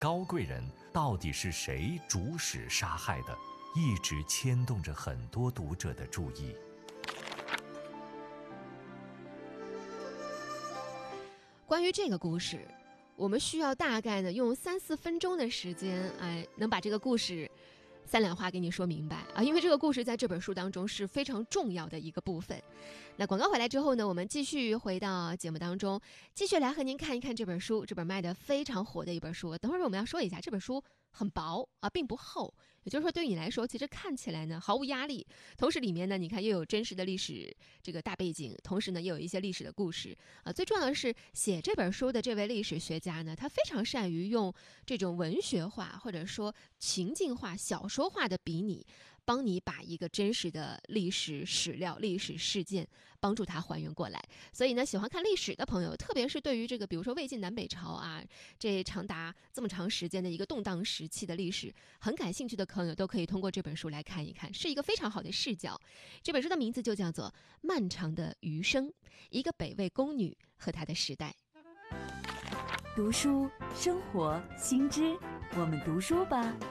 高贵人到底是谁主使杀害的，一直牵动着很多读者的注意。 关于这个故事，我们需要大概呢用3-4分钟的时间，能把这个故事3两话给你说明白啊，因为这个故事在这本书当中是非常重要的一个部分。那广告回来之后呢，我们继续回到节目当中，继续来和您看一看这本书，这本卖的非常火的一本书。等会儿我们要说一下，这本书很薄啊，并不厚，也就是说对于你来说，其实看起来呢毫无压力。同时里面呢，你看又有真实的历史这个大背景，同时呢又有一些历史的故事啊。最重要的是，写这本书的这位历史学家呢，他非常善于用这种文学化或者说情境化、小说化的比拟，帮你把一个真实的历史史料、历史事件帮助它还原过来。所以呢，喜欢看历史的朋友，特别是对于这个比如说魏晋南北朝啊，这长达这么长时间的一个动荡时期的历史很感兴趣的朋友，都可以通过这本书来看一看，是一个非常好的视角。这本书的名字就叫做《漫长的余生》，一个北魏宫女和她的时代。 读书生活新知，我们读书吧。